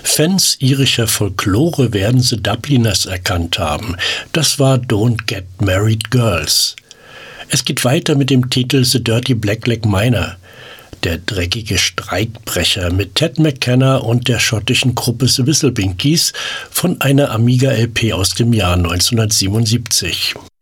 Fans irischer Folklore werden The Dubliners erkannt haben. Das war Don't Get Married Girls. Es geht weiter mit dem Titel The Dirty Blackleg Miner. Der dreckige Streikbrecher mit Ted McKenna und der schottischen Gruppe The Whistlebinkies von einer Amiga-LP aus dem Jahr 1977.